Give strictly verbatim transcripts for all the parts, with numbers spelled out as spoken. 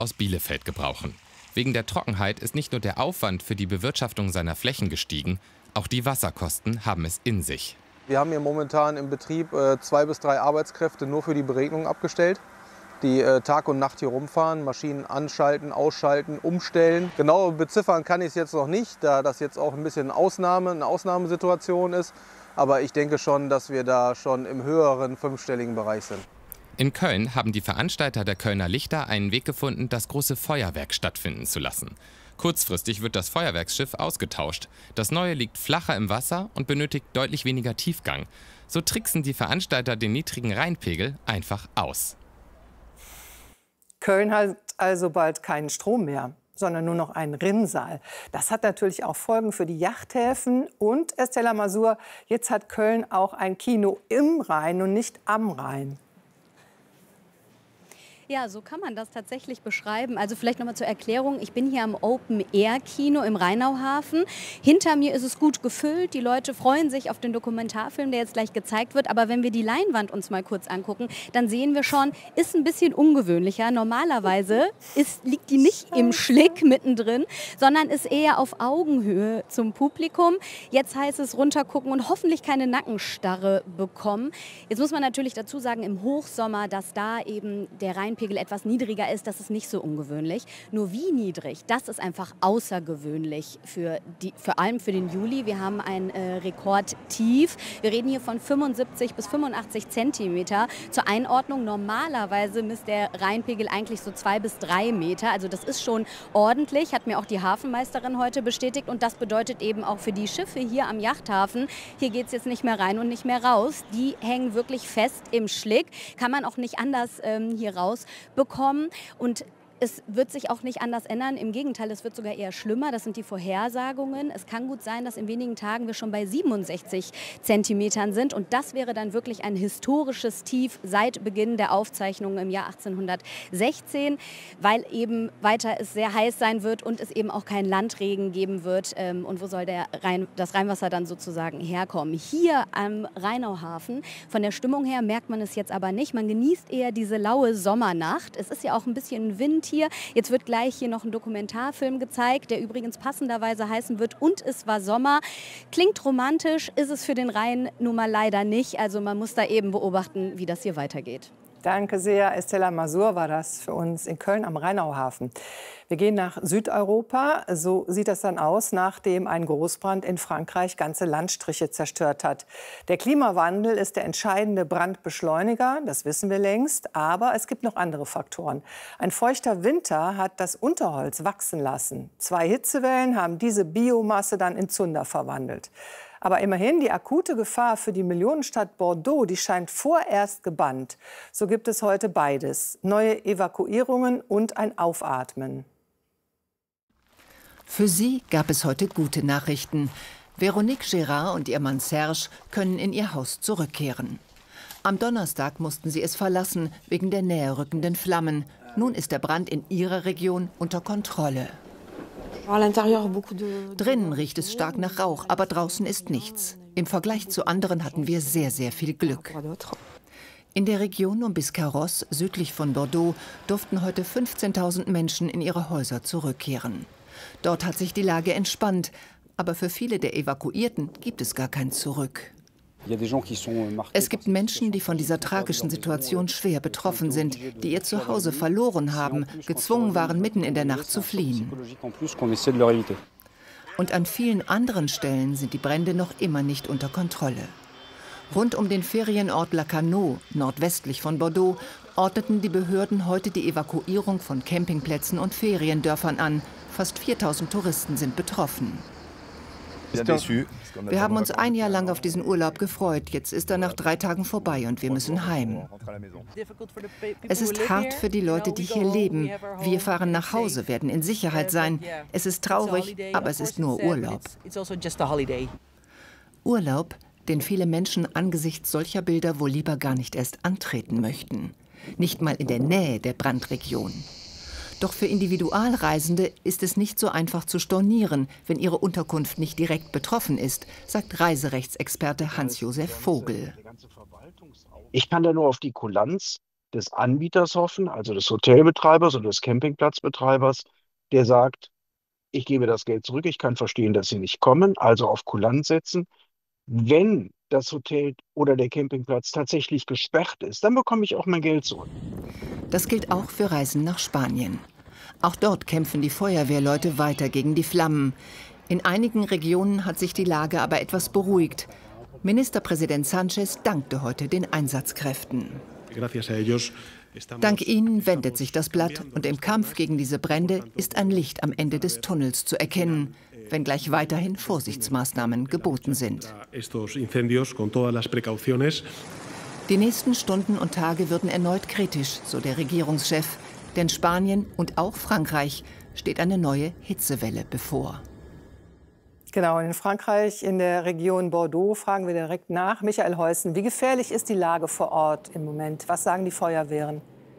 aus Bielefeld gebrauchen. Wegen der Trockenheit ist nicht nur der Aufwand für die Bewirtschaftung seiner Flächen gestiegen, auch die Wasserkosten haben es in sich. Wir haben hier momentan im Betrieb äh, zwei bis drei Arbeitskräfte nur für die Beregnung abgestellt, die äh, Tag und Nacht hier rumfahren, Maschinen anschalten, ausschalten, umstellen. Genau beziffern kann ich es jetzt noch nicht, da das jetzt auch ein bisschen Ausnahme, eine Ausnahmesituation ist. Aber ich denke schon, dass wir da schon im höheren fünfstelligen Bereich sind. In Köln haben die Veranstalter der Kölner Lichter einen Weg gefunden, das große Feuerwerk stattfinden zu lassen. Kurzfristig wird das Feuerwerksschiff ausgetauscht. Das neue liegt flacher im Wasser und benötigt deutlich weniger Tiefgang. So tricksen die Veranstalter den niedrigen Rheinpegel einfach aus. Köln hat also bald keinen Strom mehr, sondern nur noch einen Rinnsal. Das hat natürlich auch Folgen für die Yachthäfen. Und, Estella Masur, jetzt hat Köln auch ein Kino im Rhein und nicht am Rhein. Ja, so kann man das tatsächlich beschreiben. Also vielleicht noch mal zur Erklärung. Ich bin hier am Open-Air-Kino im Rheinauhafen. Hinter mir ist es gut gefüllt. Die Leute freuen sich auf den Dokumentarfilm, der jetzt gleich gezeigt wird. Aber wenn wir die Leinwand uns mal kurz angucken, dann sehen wir schon, ist ein bisschen ungewöhnlicher. Normalerweise ist, liegt die nicht im Schlick mittendrin, sondern ist eher auf Augenhöhe zum Publikum. Jetzt heißt es runtergucken und hoffentlich keine Nackenstarre bekommen. Jetzt muss man natürlich dazu sagen, im Hochsommer, dass da eben der Rheinpegel etwas niedriger ist, das ist nicht so ungewöhnlich. Nur wie niedrig, das ist einfach außergewöhnlich für die, vor allem für den Juli. Wir haben ein äh, Rekordtief. Wir reden hier von fünfundsiebzig bis fünfundachtzig Zentimeter. Zur Einordnung, normalerweise misst der Rheinpegel eigentlich so zwei bis drei Meter. Also das ist schon ordentlich, hat mir auch die Hafenmeisterin heute bestätigt. Und das bedeutet eben auch für die Schiffe hier am Yachthafen, hier geht es jetzt nicht mehr rein und nicht mehr raus. Die hängen wirklich fest im Schlick. Kann man auch nicht anders ähm, hier raus bekommen. Und es wird sich auch nicht anders ändern. Im Gegenteil, es wird sogar eher schlimmer. Das sind die Vorhersagungen. Es kann gut sein, dass in wenigen Tagen wir schon bei siebenundsechzig Zentimetern sind. Und das wäre dann wirklich ein historisches Tief seit Beginn der Aufzeichnungen im Jahr achtzehnhundertsechzehn, weil eben weiter es sehr heiß sein wird und es eben auch keinen Landregen geben wird. Und wo soll der Rhein, das Rheinwasser dann sozusagen herkommen? Hier am Rheinauhafen. Von der Stimmung her merkt man es jetzt aber nicht. Man genießt eher diese laue Sommernacht. Es ist ja auch ein bisschen Wind hier. Jetzt wird gleich hier noch ein Dokumentarfilm gezeigt, der übrigens passenderweise heißen wird Und es war Sommer. Klingt romantisch, ist es für den Rhein nun mal leider nicht. Also man muss da eben beobachten, wie das hier weitergeht. Danke sehr. Estella Masur war das für uns in Köln am Rheinauhafen. Wir gehen nach Südeuropa. So sieht das dann aus, nachdem ein Großbrand in Frankreich ganze Landstriche zerstört hat. Der Klimawandel ist der entscheidende Brandbeschleuniger, das wissen wir längst. Aber es gibt noch andere Faktoren. Ein feuchter Winter hat das Unterholz wachsen lassen. Zwei Hitzewellen haben diese Biomasse dann in Zunder verwandelt. Aber immerhin, die akute Gefahr für die Millionenstadt Bordeaux, die scheint vorerst gebannt. So gibt es heute beides, neue Evakuierungen und ein Aufatmen. Für sie gab es heute gute Nachrichten. Veronique Gérard und ihr Mann Serge können in ihr Haus zurückkehren. Am Donnerstag mussten sie es verlassen, wegen der näher rückenden Flammen. Nun ist der Brand in ihrer Region unter Kontrolle. Drinnen riecht es stark nach Rauch, aber draußen ist nichts. Im Vergleich zu anderen hatten wir sehr, sehr viel Glück. In der Region um Biscarrosse, südlich von Bordeaux, durften heute fünfzehntausend Menschen in ihre Häuser zurückkehren. Dort hat sich die Lage entspannt, aber für viele der Evakuierten gibt es gar kein Zurück. Es gibt Menschen, die von dieser tragischen Situation schwer betroffen sind, die ihr Zuhause verloren haben, gezwungen waren, mitten in der Nacht zu fliehen. Und an vielen anderen Stellen sind die Brände noch immer nicht unter Kontrolle. Rund um den Ferienort Lacanau, nordwestlich von Bordeaux, ordneten die Behörden heute die Evakuierung von Campingplätzen und Feriendörfern an. Fast viertausend Touristen sind betroffen. Wir haben uns ein Jahr lang auf diesen Urlaub gefreut. Jetzt ist er nach drei Tagen vorbei und wir müssen heim. Es ist hart für die Leute, die hier leben. Wir fahren nach Hause, werden in Sicherheit sein. Es ist traurig, aber es ist nur Urlaub. Urlaub, den viele Menschen angesichts solcher Bilder wohl lieber gar nicht erst antreten möchten. Nicht mal in der Nähe der Brandregion. Doch für Individualreisende ist es nicht so einfach zu stornieren, wenn ihre Unterkunft nicht direkt betroffen ist, sagt Reiserechtsexperte Hans-Josef Vogel. Ich kann da nur auf die Kulanz des Anbieters hoffen, also des Hotelbetreibers oder des Campingplatzbetreibers, der sagt, ich gebe das Geld zurück, ich kann verstehen, dass Sie nicht kommen, also auf Kulanz setzen. Wenn das Hotel oder der Campingplatz tatsächlich gesperrt ist, dann bekomme ich auch mein Geld zurück. Das gilt auch für Reisen nach Spanien. Auch dort kämpfen die Feuerwehrleute weiter gegen die Flammen. In einigen Regionen hat sich die Lage aber etwas beruhigt. Ministerpräsident Sánchez dankte heute den Einsatzkräften. Dank ihnen wendet sich das Blatt und im Kampf gegen diese Brände ist ein Licht am Ende des Tunnels zu erkennen, wenngleich weiterhin Vorsichtsmaßnahmen geboten sind. Die nächsten Stunden und Tage würden erneut kritisch, so der Regierungschef. Denn Spanien und auch Frankreich steht eine neue Hitzewelle bevor. Genau, in Frankreich, in der Region Bordeaux, fragen wir direkt nach. Michael Heusen, wie gefährlich ist die Lage vor Ort im Moment? Was sagen die Feuerwehren?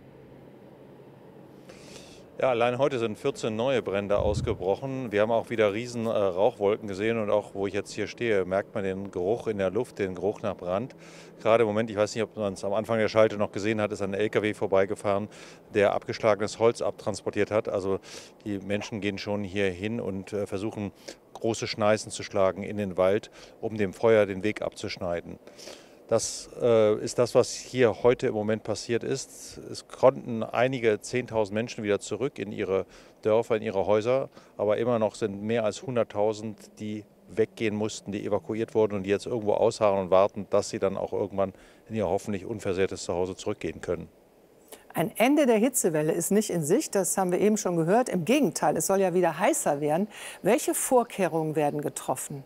Ja, allein heute sind vierzehn neue Brände ausgebrochen. Wir haben auch wieder riesen äh, Rauchwolken gesehen und auch, wo ich jetzt hier stehe, merkt man den Geruch in der Luft, den Geruch nach Brand. Gerade im Moment, ich weiß nicht, ob man es am Anfang der Schalte noch gesehen hat, ist ein L K W vorbeigefahren, der abgeschlagenes Holz abtransportiert hat. Also die Menschen gehen schon hier hin und äh, versuchen, große Schneisen zu schlagen in den Wald, um dem Feuer den Weg abzuschneiden. Das äh, ist das, was hier heute im Moment passiert ist. Es konnten einige zehntausend Menschen wieder zurück in ihre Dörfer, in ihre Häuser. Aber immer noch sind mehr als hunderttausend, die weggehen mussten, die evakuiert wurden und die jetzt irgendwo ausharren und warten, dass sie dann auch irgendwann in ihr hoffentlich unversehrtes Zuhause zurückgehen können. Ein Ende der Hitzewelle ist nicht in Sicht, das haben wir eben schon gehört. Im Gegenteil, es soll ja wieder heißer werden. Welche Vorkehrungen werden getroffen?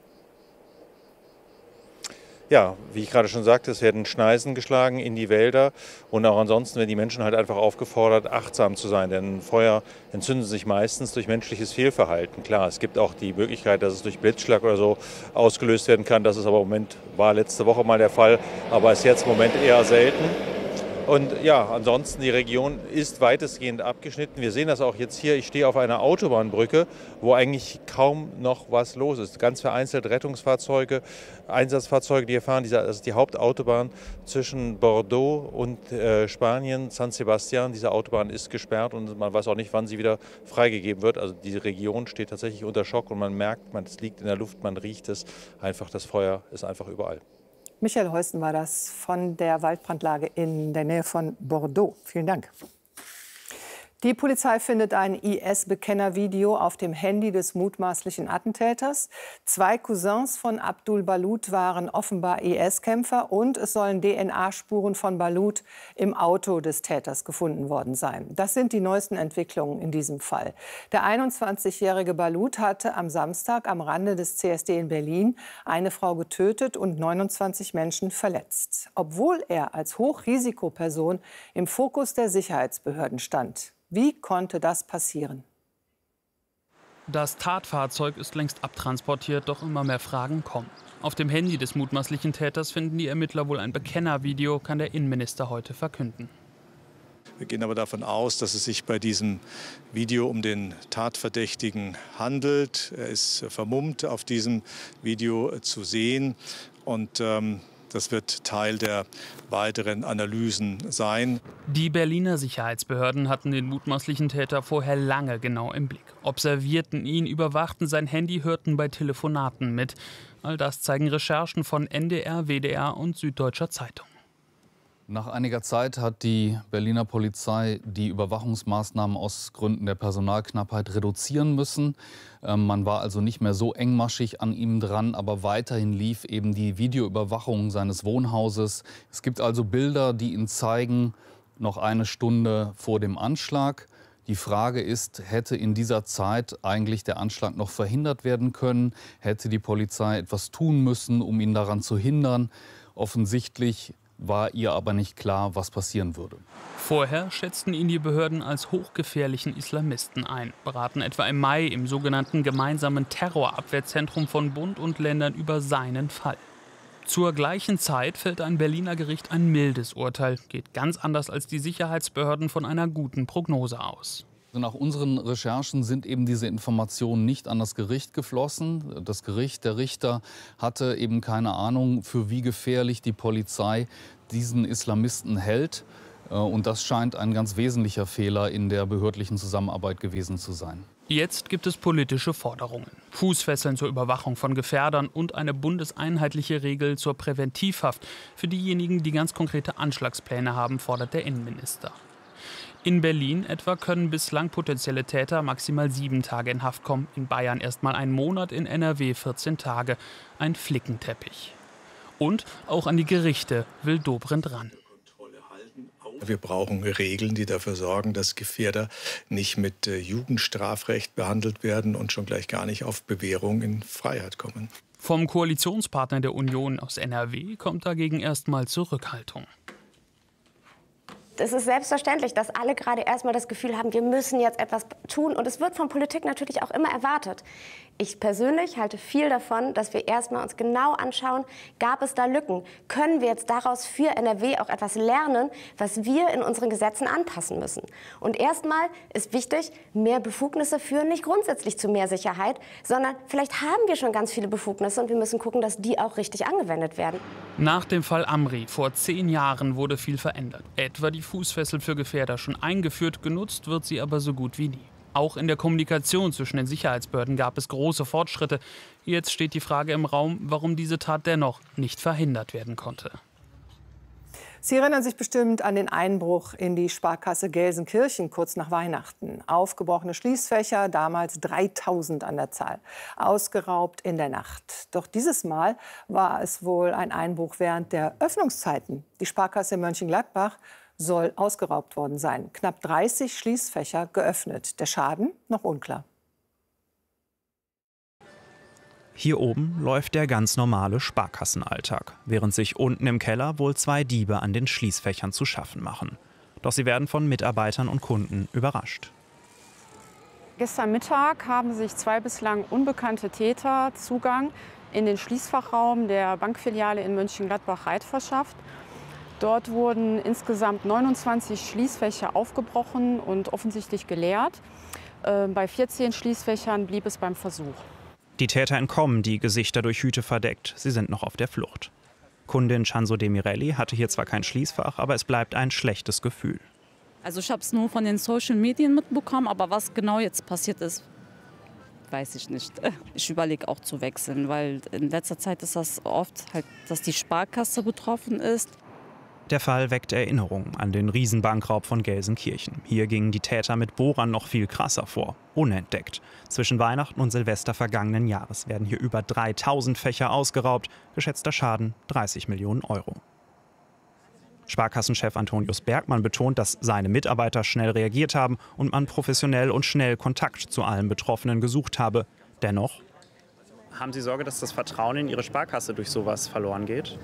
Ja, wie ich gerade schon sagte, es werden Schneisen geschlagen in die Wälder und auch ansonsten werden die Menschen halt einfach aufgefordert, achtsam zu sein. Denn Feuer entzündet sich meistens durch menschliches Fehlverhalten. Klar, es gibt auch die Möglichkeit, dass es durch Blitzschlag oder so ausgelöst werden kann. Das ist aber im Moment, war letzte Woche mal der Fall, aber ist jetzt im Moment eher selten. Und ja, ansonsten die Region ist weitestgehend abgeschnitten. Wir sehen das auch jetzt hier. Ich stehe auf einer Autobahnbrücke, wo eigentlich kaum noch was los ist. Ganz vereinzelt Rettungsfahrzeuge, Einsatzfahrzeuge, die hier fahren. Das ist die Hauptautobahn zwischen Bordeaux und äh, Spanien, San Sebastian. Diese Autobahn ist gesperrt und man weiß auch nicht, wann sie wieder freigegeben wird. Also die Region steht tatsächlich unter Schock und man merkt, man, es liegt in der Luft, man riecht es. Einfach, das Feuer ist einfach überall. Michael Heusen war das von der Waldbrandlage in der Nähe von Bordeaux. Vielen Dank. Die Polizei findet ein I S-Bekennervideo auf dem Handy des mutmaßlichen Attentäters. Zwei Cousins von Abdul Balut waren offenbar I S-Kämpfer und es sollen D N A-Spuren von Balut im Auto des Täters gefunden worden sein. Das sind die neuesten Entwicklungen in diesem Fall. Der einundzwanzigjährige Balut hatte am Samstag am Rande des C S D in Berlin eine Frau getötet und neunundzwanzig Menschen verletzt, obwohl er als Hochrisikoperson im Fokus der Sicherheitsbehörden stand. Wie konnte das passieren? Das Tatfahrzeug ist längst abtransportiert, doch immer mehr Fragen kommen. Auf dem Handy des mutmaßlichen Täters finden die Ermittler wohl ein Bekennervideo, kann der Innenminister heute verkünden. Wir gehen aber davon aus, dass es sich bei diesem Video um den Tatverdächtigen handelt. Er ist vermummt auf diesem Video zu sehen und ähm, das wird Teil der weiteren Analysen sein. Die Berliner Sicherheitsbehörden hatten den mutmaßlichen Täter vorher lange genau im Blick. Observierten ihn, überwachten sein Handy, hörten bei Telefonaten mit. All das zeigen Recherchen von N D R, W D R und Süddeutscher Zeitung. Nach einiger Zeit hat die Berliner Polizei die Überwachungsmaßnahmen aus Gründen der Personalknappheit reduzieren müssen. Ähm, man war also nicht mehr so engmaschig an ihm dran, aber weiterhin lief eben die Videoüberwachung seines Wohnhauses. Es gibt also Bilder, die ihn zeigen, noch eine Stunde vor dem Anschlag. Die Frage ist, hätte in dieser Zeit eigentlich der Anschlag noch verhindert werden können? Hätte die Polizei etwas tun müssen, um ihn daran zu hindern? Offensichtlich war ihr aber nicht klar, was passieren würde. Vorher schätzten ihn die Behörden als hochgefährlichen Islamisten ein, beraten etwa im Mai im sogenannten gemeinsamen Terrorabwehrzentrum von Bund und Ländern über seinen Fall. Zur gleichen Zeit fällt ein Berliner Gericht ein mildes Urteil, geht ganz anders als die Sicherheitsbehörden von einer guten Prognose aus. Nach unseren Recherchen sind eben diese Informationen nicht an das Gericht geflossen. Das Gericht, der Richter, hatte eben keine Ahnung, für wie gefährlich die Polizei diesen Islamisten hält. Und das scheint ein ganz wesentlicher Fehler in der behördlichen Zusammenarbeit gewesen zu sein. Jetzt gibt es politische Forderungen. Fußfesseln zur Überwachung von Gefährdern und eine bundeseinheitliche Regel zur Präventivhaft für diejenigen, die ganz konkrete Anschlagspläne haben, fordert der Innenminister. In Berlin etwa können bislang potenzielle Täter maximal sieben Tage in Haft kommen. In Bayern erst mal einen Monat, in N R W vierzehn Tage. Ein Flickenteppich. Und auch an die Gerichte will Dobrindt ran. Wir brauchen Regeln, die dafür sorgen, dass Gefährder nicht mit äh, Jugendstrafrecht behandelt werden und schon gleich gar nicht auf Bewährung in Freiheit kommen. Vom Koalitionspartner der Union aus N R W kommt dagegen erstmal Zurückhaltung. Es ist selbstverständlich, dass alle gerade erstmal das Gefühl haben, wir müssen jetzt etwas tun. Und es wird von Politik natürlich auch immer erwartet. Ich persönlich halte viel davon, dass wir erstmal uns genau anschauen, gab es da Lücken? Können wir jetzt daraus für N R W auch etwas lernen, was wir in unseren Gesetzen anpassen müssen? Und erstmal ist wichtig, mehr Befugnisse führen nicht grundsätzlich zu mehr Sicherheit, sondern vielleicht haben wir schon ganz viele Befugnisse und wir müssen gucken, dass die auch richtig angewendet werden. Nach dem Fall Amri vor zehn Jahren wurde viel verändert. Etwa die Fußfessel für Gefährder schon eingeführt, genutzt wird sie aber so gut wie nie. Auch in der Kommunikation zwischen den Sicherheitsbehörden gab es große Fortschritte. Jetzt steht die Frage im Raum, warum diese Tat dennoch nicht verhindert werden konnte. Sie erinnern sich bestimmt an den Einbruch in die Sparkasse Gelsenkirchen kurz nach Weihnachten. Aufgebrochene Schließfächer, damals dreitausend an der Zahl, ausgeraubt in der Nacht. Doch dieses Mal war es wohl ein Einbruch während der Öffnungszeiten. Die Sparkasse Mönchengladbach soll ausgeraubt worden sein. Knapp dreißig Schließfächer geöffnet. Der Schaden noch unklar. Hier oben läuft der ganz normale Sparkassenalltag, während sich unten im Keller wohl zwei Diebe an den Schließfächern zu schaffen machen. Doch sie werden von Mitarbeitern und Kunden überrascht. Gestern Mittag haben sich zwei bislang unbekannte Täter Zugang in den Schließfachraum der Bankfiliale in Mönchengladbach-Reit verschafft. Dort wurden insgesamt neunundzwanzig Schließfächer aufgebrochen und offensichtlich geleert. Äh, bei vierzehn Schließfächern blieb es beim Versuch. Die Täter entkommen, die Gesichter durch Hüte verdeckt. Sie sind noch auf der Flucht. Kundin Chanzo Demirelli hatte hier zwar kein Schließfach, aber es bleibt ein schlechtes Gefühl. Also ich habe es nur von den Social Medien mitbekommen, aber was genau jetzt passiert ist, weiß ich nicht. Ich überlege auch zu wechseln, weil in letzter Zeit ist das oft, halt, dass die Sparkasse betroffen ist. Der Fall weckt Erinnerungen an den Riesenbankraub von Gelsenkirchen. Hier gingen die Täter mit Bohrern noch viel krasser vor, unentdeckt. Zwischen Weihnachten und Silvester vergangenen Jahres werden hier über dreitausend Fächer ausgeraubt, geschätzter Schaden dreißig Millionen Euro. Sparkassenchef Antonius Bergmann betont, dass seine Mitarbeiter schnell reagiert haben und man professionell und schnell Kontakt zu allen Betroffenen gesucht habe. Dennoch: Haben Sie Sorge, dass das Vertrauen in Ihre Sparkasse durch sowas verloren geht?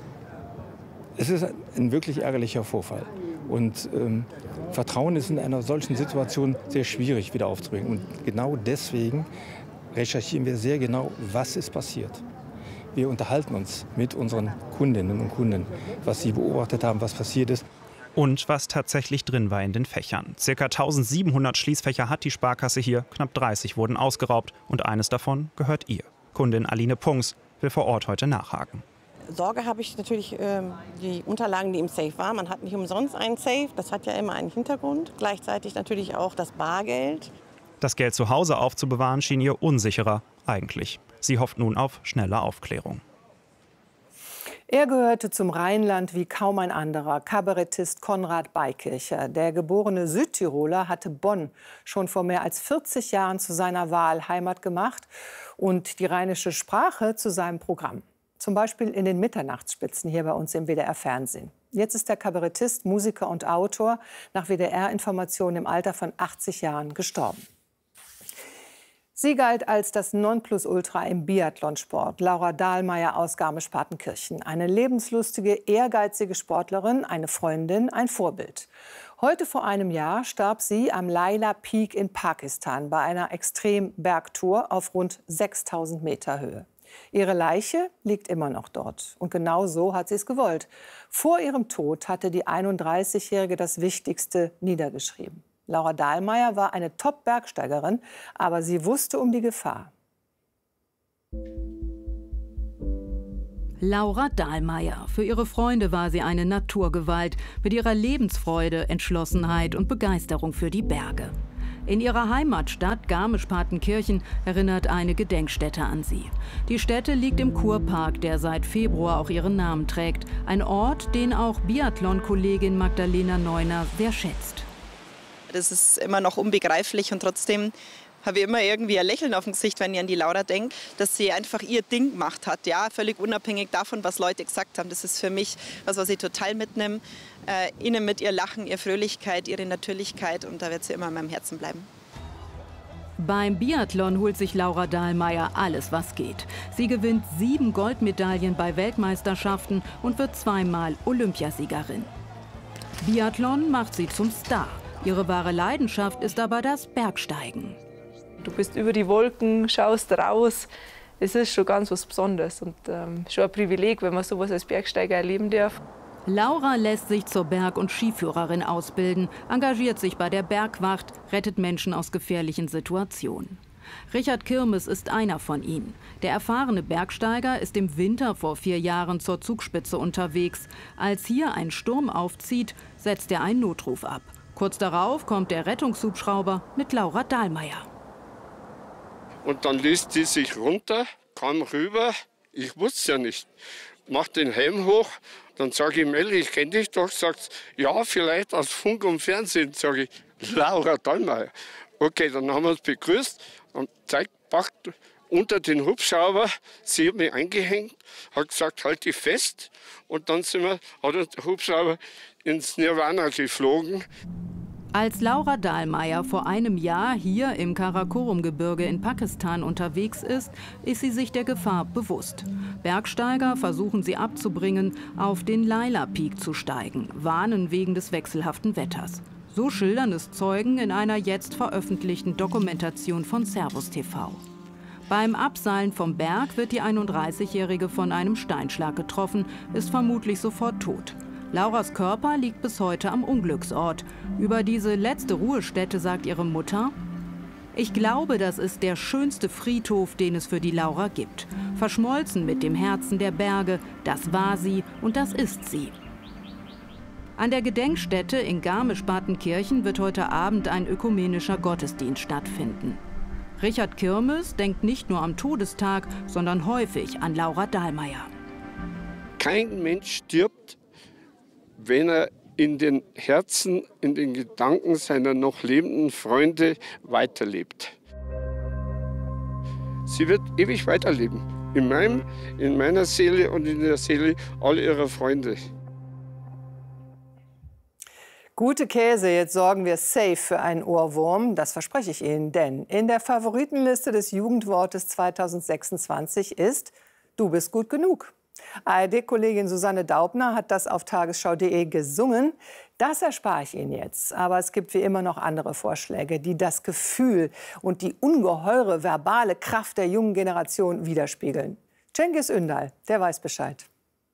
Es ist ein wirklich ärgerlicher Vorfall. Und ähm, Vertrauen ist in einer solchen Situation sehr schwierig wieder aufzubringen. Und genau deswegen recherchieren wir sehr genau, was ist passiert. Wir unterhalten uns mit unseren Kundinnen und Kunden, was sie beobachtet haben, was passiert ist. Und was tatsächlich drin war in den Fächern. Circa eintausendsiebenhundert Schließfächer hat die Sparkasse hier, knapp dreißig wurden ausgeraubt und eines davon gehört ihr. Kundin Aline Punks will vor Ort heute nachhaken. Sorge habe ich natürlich äh, die Unterlagen, die im Safe waren. Man hat nicht umsonst einen Safe, das hat ja immer einen Hintergrund. Gleichzeitig natürlich auch das Bargeld. Das Geld zu Hause aufzubewahren schien ihr unsicherer, eigentlich. Sie hofft nun auf schnelle Aufklärung. Er gehörte zum Rheinland wie kaum ein anderer, Kabarettist Konrad Beikircher. Der geborene Südtiroler hatte Bonn schon vor mehr als vierzig Jahren zu seiner Wahlheimat gemacht und die rheinische Sprache zu seinem Programm. Zum Beispiel in den Mitternachtsspitzen hier bei uns im W D R-Fernsehen. Jetzt ist der Kabarettist, Musiker und Autor nach W D R-Informationen im Alter von achtzig Jahren gestorben. Sie galt als das Nonplusultra im Biathlonsport. Laura Dahlmeier aus Garmisch-Partenkirchen. Eine lebenslustige, ehrgeizige Sportlerin, eine Freundin, ein Vorbild. Heute vor einem Jahr starb sie am Laila Peak in Pakistan bei einer Extrembergtour auf rund sechstausend Meter Höhe. Ihre Leiche liegt immer noch dort. Und genau so hat sie es gewollt. Vor ihrem Tod hatte die einunddreißigjährige das Wichtigste niedergeschrieben. Laura Dahlmeier war eine Top-Bergsteigerin, aber sie wusste um die Gefahr. Laura Dahlmeier. Für ihre Freunde war sie eine Naturgewalt mit ihrer Lebensfreude, Entschlossenheit und Begeisterung für die Berge. In ihrer Heimatstadt Garmisch-Partenkirchen erinnert eine Gedenkstätte an sie. Die Stätte liegt im Kurpark, der seit Februar auch ihren Namen trägt. Ein Ort, den auch Biathlon-Kollegin Magdalena Neuner sehr schätzt. Das ist immer noch unbegreiflich und trotzdem habe ich immer irgendwie ein Lächeln auf dem Gesicht, wenn ich an die Laura denke, dass sie einfach ihr Ding gemacht hat, ja, völlig unabhängig davon, was Leute gesagt haben. Das ist für mich was, was ich total mitnehme. Äh, ihnen mit ihr Lachen, ihre Fröhlichkeit, ihre Natürlichkeit, und da wird sie immer in meinem Herzen bleiben. Beim Biathlon holt sich Laura Dahlmeier alles, was geht. Sie gewinnt sieben Goldmedaillen bei Weltmeisterschaften und wird zweimal Olympiasiegerin. Biathlon macht sie zum Star. Ihre wahre Leidenschaft ist aber das Bergsteigen. Du bist über die Wolken, schaust raus. Es ist schon ganz was Besonderes und ähm, schon ein Privileg, wenn man sowas als Bergsteiger erleben darf. Laura lässt sich zur Berg- und Skiführerin ausbilden, engagiert sich bei der Bergwacht, rettet Menschen aus gefährlichen Situationen. Richard Kirmes ist einer von ihnen. Der erfahrene Bergsteiger ist im Winter vor vier Jahren zur Zugspitze unterwegs. Als hier ein Sturm aufzieht, setzt er einen Notruf ab. Kurz darauf kommt der Rettungshubschrauber mit Laura Dahlmeier. Und dann ließ die sich runter, kam rüber, ich wusste es ja nicht, mach den Helm hoch, dann sage ich, Melli, ich kenne dich doch, sagt ja, vielleicht aus Funk und Fernsehen, sage ich, Laura Dahlmeier. Okay, dann haben wir uns begrüßt und zeigt, packt unter den Hubschrauber, sie hat mich eingehängt, hat gesagt, halt dich fest, und dann sind wir, hat der Hubschrauber ins Nirvana geflogen. Als Laura Dahlmeier vor einem Jahr hier im Karakorum-Gebirge in Pakistan unterwegs ist, ist sie sich der Gefahr bewusst. Bergsteiger versuchen sie abzubringen, auf den Laila Peak zu steigen, warnen wegen des wechselhaften Wetters. So schildern es Zeugen in einer jetzt veröffentlichten Dokumentation von Servus T V. Beim Abseilen vom Berg wird die einunddreißigjährige von einem Steinschlag getroffen, ist vermutlich sofort tot. Lauras Körper liegt bis heute am Unglücksort. Über diese letzte Ruhestätte sagt ihre Mutter: Ich glaube, das ist der schönste Friedhof, den es für die Laura gibt. Verschmolzen mit dem Herzen der Berge, das war sie und das ist sie. An der Gedenkstätte in Garmisch-Partenkirchen wird heute Abend ein ökumenischer Gottesdienst stattfinden. Richard Kirmes denkt nicht nur am Todestag, sondern häufig an Laura Dahlmeier. Kein Mensch stirbt, wenn er in den Herzen, in den Gedanken seiner noch lebenden Freunde weiterlebt. Sie wird ewig weiterleben. In, meinem, in meiner Seele und in der Seele all ihrer Freunde. Gute Käse, jetzt sorgen wir safe für einen Ohrwurm, das verspreche ich Ihnen. Denn in der Favoritenliste des Jugendwortes zweitausendsechsundzwanzig ist Du bist gut genug. A R D-Kollegin Susanne Daubner hat das auf tagesschau punkt de gesungen. Das erspare ich Ihnen jetzt. Aber es gibt wie immer noch andere Vorschläge, die das Gefühl und die ungeheure verbale Kraft der jungen Generation widerspiegeln. Cengiz Ündal, der weiß Bescheid.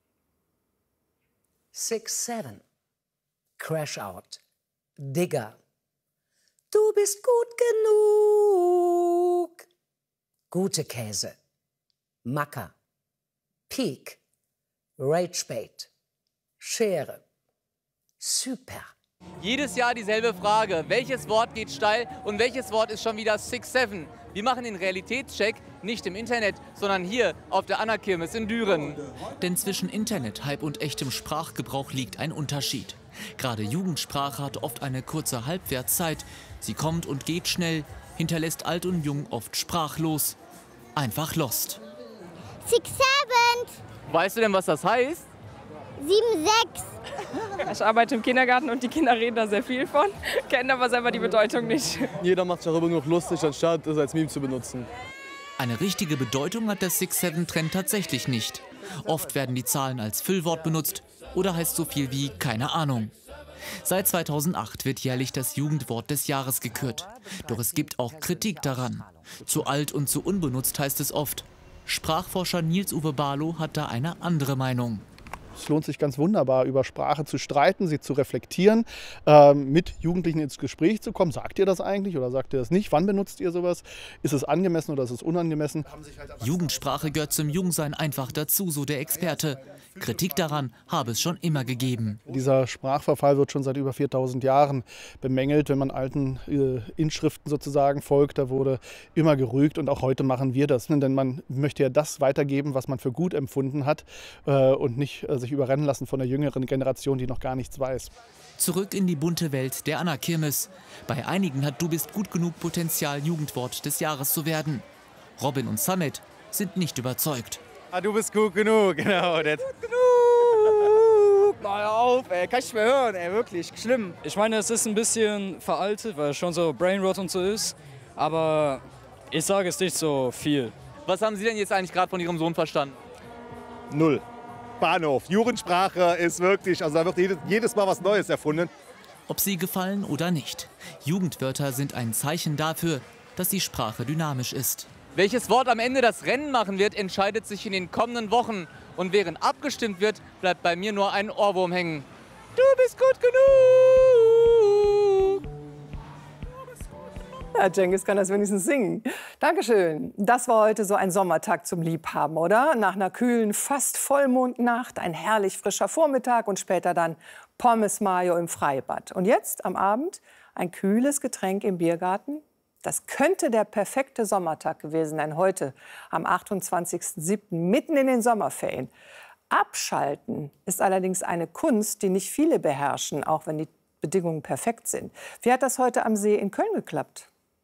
Six, seven. Crash Out. Digger. Du bist gut genug. Gute Käse. Macker. Peak. Ragebait. Schere. Super. Jedes Jahr dieselbe Frage. Welches Wort geht steil und welches Wort ist schon wieder six seven? Wir machen den Realitätscheck nicht im Internet, sondern hier auf der Anna-Kirmes in Düren. Denn zwischen Internet-Hype und echtem Sprachgebrauch liegt ein Unterschied. Gerade Jugendsprache hat oft eine kurze Halbwertszeit. Sie kommt und geht schnell, hinterlässt alt und jung oft sprachlos. Einfach lost. Six, seven. Weißt du denn, was das heißt? Sieben, sechs. Ich arbeite im Kindergarten und die Kinder reden da sehr viel von, kennen aber selber die Bedeutung nicht. Jeder macht sich darüber nur lustig, anstatt es als Meme zu benutzen. Eine richtige Bedeutung hat der six seven Trend tatsächlich nicht. Oft werden die Zahlen als Füllwort benutzt oder heißt so viel wie keine Ahnung. Seit zweitausendacht wird jährlich das Jugendwort des Jahres gekürt. Doch es gibt auch Kritik daran. Zu alt und zu unbenutzt heißt es oft. Sprachforscher Nils-Uwe Barlow hat da eine andere Meinung. Es lohnt sich ganz wunderbar, über Sprache zu streiten, sie zu reflektieren, äh, mit Jugendlichen ins Gespräch zu kommen. Sagt ihr das eigentlich oder sagt ihr das nicht? Wann benutzt ihr sowas? Ist es angemessen oder ist es unangemessen? Jugendsprache gehört zum Jungsein einfach dazu, so der Experte. Kritik daran habe es schon immer gegeben. Dieser Sprachverfall wird schon seit über viertausend Jahren bemängelt, wenn man alten äh, Inschriften sozusagen folgt. Da wurde immer gerügt und auch heute machen wir das. Denn man möchte ja das weitergeben, was man für gut empfunden hat äh, und nicht äh, sich überrennen lassen von der jüngeren Generation, die noch gar nichts weiß. Zurück in die bunte Welt der Anna-Kirmes. Bei einigen hat Du bist gut genug Potenzial, Jugendwort des Jahres zu werden. Robin und Samet sind nicht überzeugt. Ah, du bist gut genug, genau. Das gut genug! Mal auf, ey, kann ich nicht mehr hören, ey, wirklich, schlimm. Ich meine, es ist ein bisschen veraltet, weil es schon so Brainrot und so ist. Aber ich sage es nicht so viel. Was haben Sie denn jetzt eigentlich gerade von Ihrem Sohn verstanden? Null. Bahnhof. Jugendsprache ist wirklich, also da wird jedes, jedes Mal was Neues erfunden. Ob sie gefallen oder nicht. Jugendwörter sind ein Zeichen dafür, dass die Sprache dynamisch ist. Welches Wort am Ende das Rennen machen wird, entscheidet sich in den kommenden Wochen. Und während abgestimmt wird, bleibt bei mir nur ein Ohrwurm hängen. Du bist gut genug! Ja, Cengiz kann das wenigstens singen. Dankeschön. Das war heute so ein Sommertag zum Liebhaben, oder? Nach einer kühlen, fast Vollmondnacht, ein herrlich frischer Vormittag und später dann Pommes Mayo im Freibad. Und jetzt am Abend ein kühles Getränk im Biergarten. Das könnte der perfekte Sommertag gewesen sein, heute am achtundzwanzigsten siebten mitten in den Sommerferien. Abschalten ist allerdings eine Kunst, die nicht viele beherrschen, auch wenn die Bedingungen perfekt sind. Wie hat das heute am See in Köln geklappt?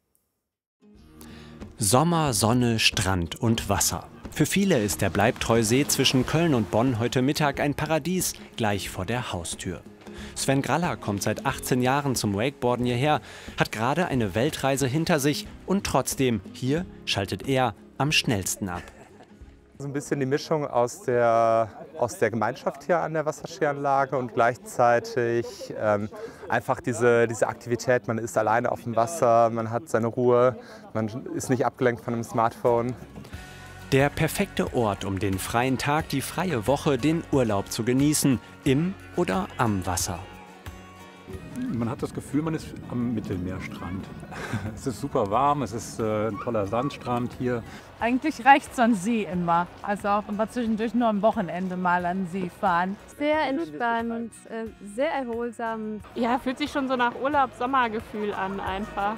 Sommer, Sonne, Strand und Wasser. Für viele ist der Bleibtreu-See zwischen Köln und Bonn heute Mittag ein Paradies gleich vor der Haustür. Sven Graller kommt seit achtzehn Jahren zum Wakeboarden hierher, hat gerade eine Weltreise hinter sich und trotzdem, hier schaltet er am schnellsten ab. So ein bisschen die Mischung aus der, aus der Gemeinschaft hier an der Wasserskianlage und gleichzeitig ähm, einfach diese, diese Aktivität. Man ist alleine auf dem Wasser, man hat seine Ruhe, man ist nicht abgelenkt von einem Smartphone. Der perfekte Ort, um den freien Tag, die freie Woche, den Urlaub zu genießen, im oder am Wasser. Man hat das Gefühl, man ist am Mittelmeerstrand. Es ist super warm, es ist äh, ein toller Sandstrand hier. Eigentlich reicht es an See immer. Also auch immer zwischendurch nur am Wochenende mal an See fahren. Sehr entspannt, äh, sehr erholsam. Ja, fühlt sich schon so nach Urlaub-Sommergefühl an einfach.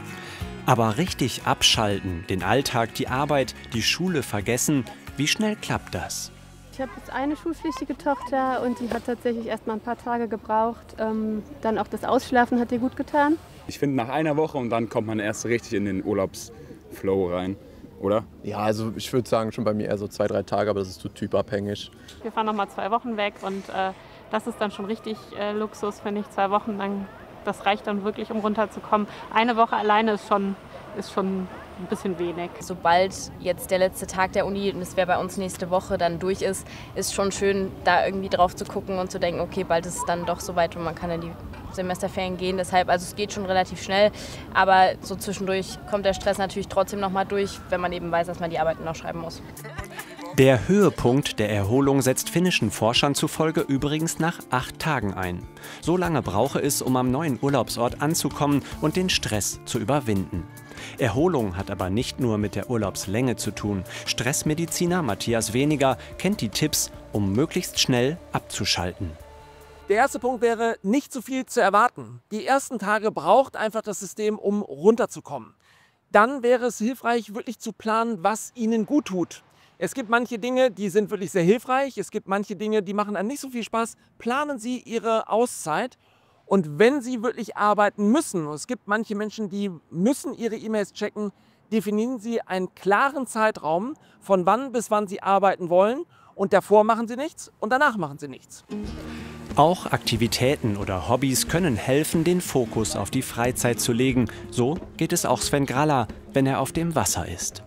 Aber richtig abschalten, den Alltag, die Arbeit, die Schule vergessen, wie schnell klappt das? Ich habe jetzt eine schulpflichtige Tochter und die hat tatsächlich erst mal ein paar Tage gebraucht. Ähm, dann auch das Ausschlafen hat ihr gut getan. Ich finde, nach einer Woche und dann kommt man erst richtig in den Urlaubsflow rein, oder? Ja, also ich würde sagen schon bei mir eher so zwei, drei Tage, aber das ist so typabhängig. Wir fahren noch mal zwei Wochen weg und äh, das ist dann schon richtig äh, Luxus, finde ich. Zwei Wochen lang, das reicht dann wirklich, um runterzukommen. Eine Woche alleine ist schon, ist schon ein bisschen wenig. Sobald jetzt der letzte Tag der Uni, und das wäre bei uns nächste Woche, dann durch ist, ist schon schön, da irgendwie drauf zu gucken und zu denken, okay, bald ist es dann doch soweit und man kann in die Semesterferien gehen. Deshalb, also es geht schon relativ schnell, aber so zwischendurch kommt der Stress natürlich trotzdem noch mal durch, wenn man eben weiß, dass man die Arbeiten noch schreiben muss. Der Höhepunkt der Erholung setzt finnischen Forschern zufolge übrigens nach acht Tagen ein. So lange brauche es, um am neuen Urlaubsort anzukommen und den Stress zu überwinden. Erholung hat aber nicht nur mit der Urlaubslänge zu tun. Stressmediziner Matthias Weniger kennt die Tipps, um möglichst schnell abzuschalten. Der erste Punkt wäre, nicht zu viel zu erwarten. Die ersten Tage braucht einfach das System, um runterzukommen. Dann wäre es hilfreich, wirklich zu planen, was Ihnen gut tut. Es gibt manche Dinge, die sind wirklich sehr hilfreich. Es gibt manche Dinge, die machen einem nicht so viel Spaß. Planen Sie Ihre Auszeit. Und wenn Sie wirklich arbeiten müssen, es gibt manche Menschen, die müssen ihre E-Mails checken, definieren Sie einen klaren Zeitraum, von wann bis wann Sie arbeiten wollen. Und davor machen Sie nichts und danach machen Sie nichts. Auch Aktivitäten oder Hobbys können helfen, den Fokus auf die Freizeit zu legen. So geht es auch Sven Graller, wenn er auf dem Wasser ist.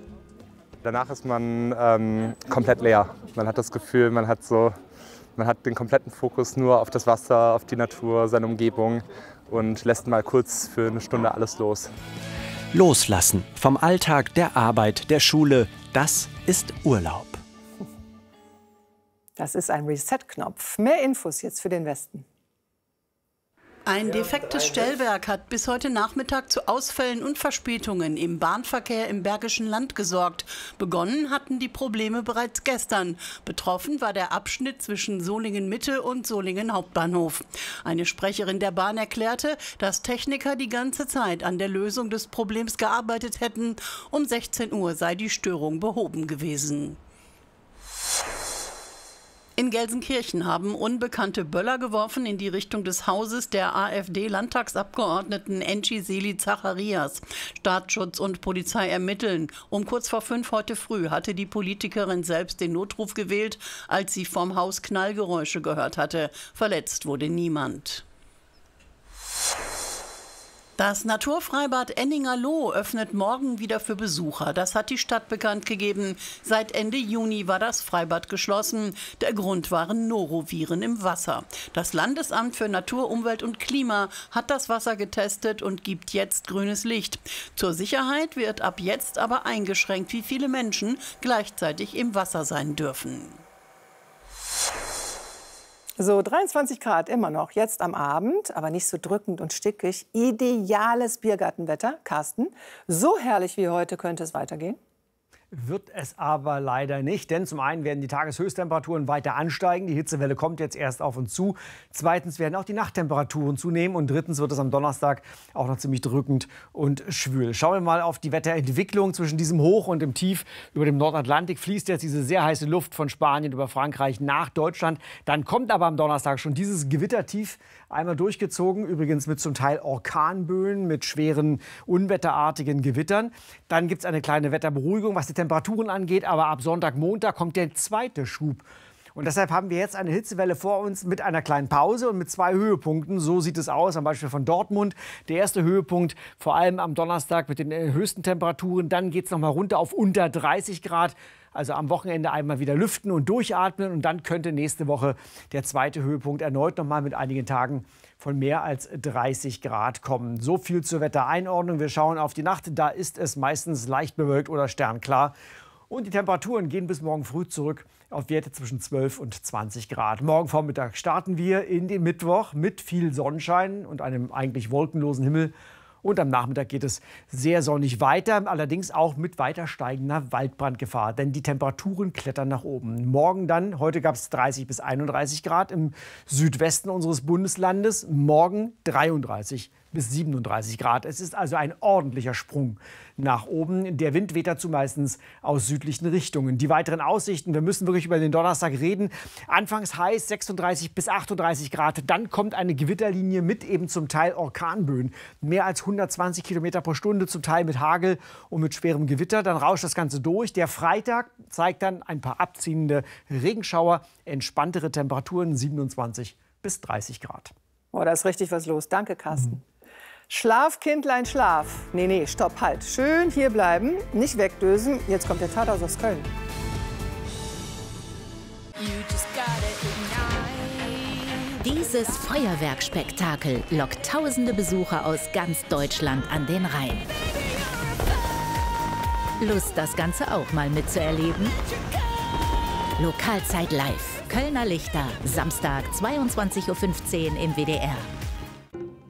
Danach ist man ähm, komplett leer. Man hat das Gefühl, man hat, so, man hat den kompletten Fokus nur auf das Wasser, auf die Natur, seine Umgebung und lässt mal kurz für eine Stunde alles los. Loslassen vom Alltag, der Arbeit, der Schule, das ist Urlaub. Das ist ein Reset-Knopf. Mehr Infos jetzt für den Westen. Ein defektes Stellwerk hat bis heute Nachmittag zu Ausfällen und Verspätungen im Bahnverkehr im Bergischen Land gesorgt. Begonnen hatten die Probleme bereits gestern. Betroffen war der Abschnitt zwischen Solingen-Mitte und Solingen Hauptbahnhof. Eine Sprecherin der Bahn erklärte, dass Techniker die ganze Zeit an der Lösung des Problems gearbeitet hätten. Um sechzehn Uhr sei die Störung behoben gewesen. In Gelsenkirchen haben Unbekannte Böller geworfen in die Richtung des Hauses der AfD-Landtagsabgeordneten Enci Seli Zacharias. Staatsschutz und Polizei ermitteln. Um kurz vor fünf heute früh hatte die Politikerin selbst den Notruf gewählt, als sie vom Haus Knallgeräusche gehört hatte. Verletzt wurde niemand. Das Naturfreibad Enninger-Lohn öffnet morgen wieder für Besucher. Das hat die Stadt bekannt gegeben. Seit Ende Juni war das Freibad geschlossen. Der Grund waren Noroviren im Wasser. Das Landesamt für Natur, Umwelt und Klima hat das Wasser getestet und gibt jetzt grünes Licht. Zur Sicherheit wird ab jetzt aber eingeschränkt, wie viele Menschen gleichzeitig im Wasser sein dürfen. So, dreiundzwanzig Grad immer noch, jetzt am Abend, aber nicht so drückend und stickig. Ideales Biergartenwetter. Carsten, so herrlich wie heute könnte es weitergehen? Wird es aber leider nicht, denn zum einen werden die Tageshöchsttemperaturen weiter ansteigen. Die Hitzewelle kommt jetzt erst auf uns zu. Zweitens werden auch die Nachttemperaturen zunehmen. Und drittens wird es am Donnerstag auch noch ziemlich drückend und schwül. Schauen wir mal auf die Wetterentwicklung zwischen diesem Hoch und dem Tief. Über dem Nordatlantik fließt jetzt diese sehr heiße Luft von Spanien über Frankreich nach Deutschland. Dann kommt aber am Donnerstag schon dieses Gewittertief einmal durchgezogen. Übrigens mit zum Teil Orkanböen, mit schweren, unwetterartigen Gewittern. Dann gibt es eine kleine Wetterberuhigung, was die Temperaturen angeht, aber ab Sonntag, Montag kommt der zweite Schub. Und deshalb haben wir jetzt eine Hitzewelle vor uns mit einer kleinen Pause und mit zwei Höhepunkten. So sieht es aus, am Beispiel von Dortmund. Der erste Höhepunkt vor allem am Donnerstag mit den höchsten Temperaturen. Dann geht es noch mal runter auf unter dreißig Grad. Also am Wochenende einmal wieder lüften und durchatmen. Und dann könnte nächste Woche der zweite Höhepunkt erneut noch mal mit einigen Tagen von mehr als dreißig Grad kommen. So viel zur Wettereinordnung. Wir schauen auf die Nacht. Da ist es meistens leicht bewölkt oder sternklar. Und die Temperaturen gehen bis morgen früh zurück auf Werte zwischen zwölf und zwanzig Grad. Morgen Vormittag starten wir in den Mittwoch mit viel Sonnenschein und einem eigentlich wolkenlosen Himmel. Und am Nachmittag geht es sehr sonnig weiter, allerdings auch mit weiter steigender Waldbrandgefahr. Denn die Temperaturen klettern nach oben. Morgen dann, heute gab es dreißig bis einunddreißig Grad im Südwesten unseres Bundeslandes. Morgen dreiunddreißig bis siebenunddreißig Grad. Es ist also ein ordentlicher Sprung nach oben. Der Wind weht dazu meistens aus südlichen Richtungen. Die weiteren Aussichten, wir müssen wirklich über den Donnerstag reden. Anfangs heiß, sechsunddreißig bis achtunddreißig Grad. Dann kommt eine Gewitterlinie mit eben zum Teil Orkanböen. Mehr als hundertzwanzig Kilometer pro Stunde, zum Teil mit Hagel und mit schwerem Gewitter. Dann rauscht das Ganze durch. Der Freitag zeigt dann ein paar abziehende Regenschauer. Entspanntere Temperaturen, siebenundzwanzig bis dreißig Grad. Oh, da ist richtig was los. Danke, Carsten. Mhm. Schlaf, Kindlein, schlaf. Nee, nee, stopp, halt. Schön hier bleiben, nicht wegdösen. Jetzt kommt der Tatort aus Köln. Dieses Feuerwerkspektakel lockt tausende Besucher aus ganz Deutschland an den Rhein. Lust, das Ganze auch mal mitzuerleben? Lokalzeit live. Kölner Lichter, Samstag zweiundzwanzig Uhr fünfzehn im W D R.